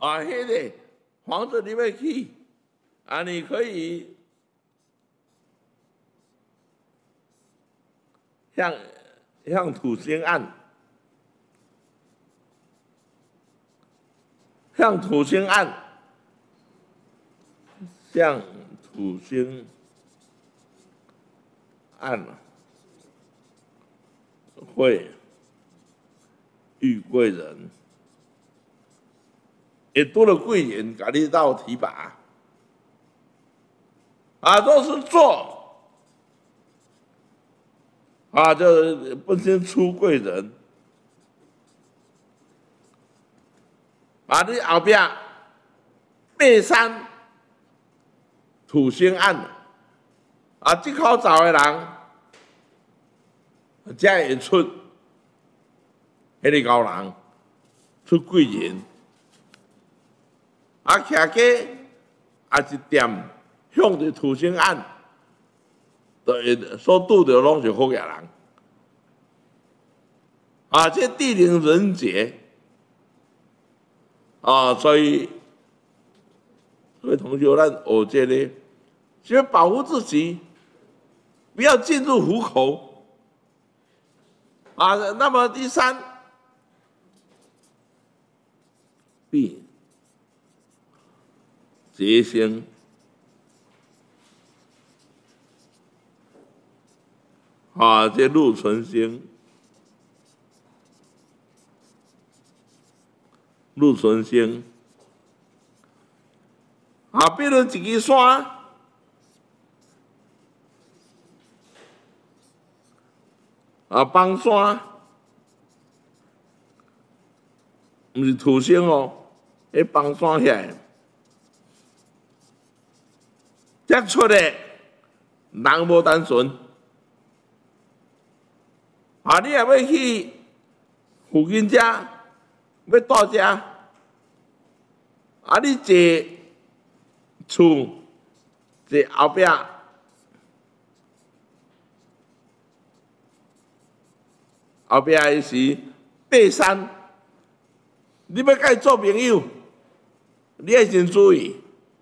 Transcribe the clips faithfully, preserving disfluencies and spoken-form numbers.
啊，迄、那个房子你要去啊，你可以向向土星按，向土星按，向土星按，会遇贵人。也多了贵人，给你到提拔，啊，都是做，啊，就不先出贵人，啊，你后边背山土星暗，啊，这口走的人，才会出迄个高人，出贵人。啊，徛家啊一点向着土星按，就会所拄着拢是好野人。啊，这地灵人杰啊，所以各位同学，咱学这个，就要保护自己，不要进入虎口。啊，那么第三，必结星，啊，这禄存星，禄存星，啊，比如一支山，啊，崩山，毋是土星哦，迄崩山起来。这出的人无单纯，啊！你也要去附近遮，要住遮，啊！你坐厝，坐后壁，后壁的是爬山，你要甲伊做朋友，你要先注意。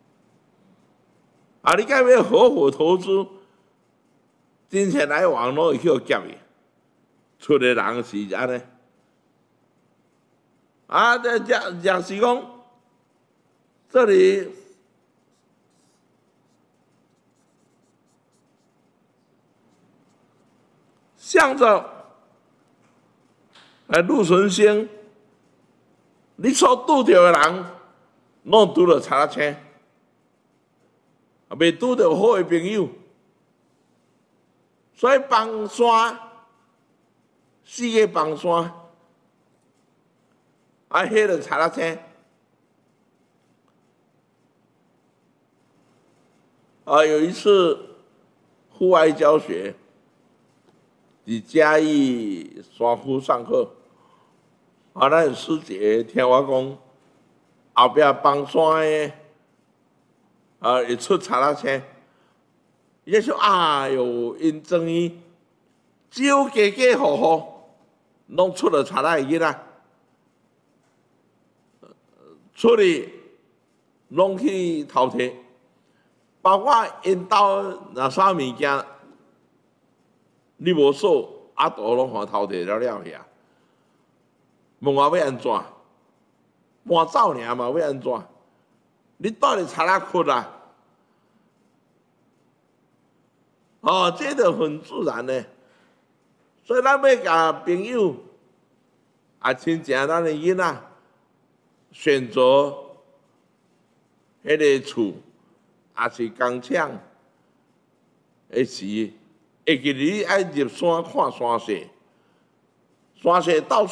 啊！你该要合伙投资，金钱来往拢会去劫去，出的人是安尼。啊，这假假是讲，这里向着来禄存星，你所拄着的人，拢拄着差车。未拄到好的朋友，所以崩山，四个崩山，啊，迄个踩踏车，啊，有一次户外教学，伫嘉义山区上课，啊，咱师姐听我讲，后壁崩山的。啊！一出踩踏车，伊说：“哎哟，因终于招家家户户拢出了踩踏的囡仔，出去拢去偷摕，包括因兜若啥物件，你无锁，阿婆拢互偷摕了了去啊！问我要安怎？搬走尔嘛，要安怎？”你到底查哪困啊？哦，这个很自然的，所以咱要甲朋友啊，亲情咱的囡仔选择迄个厝，也是工厂，迄时会记你爱入山看山势，山势到。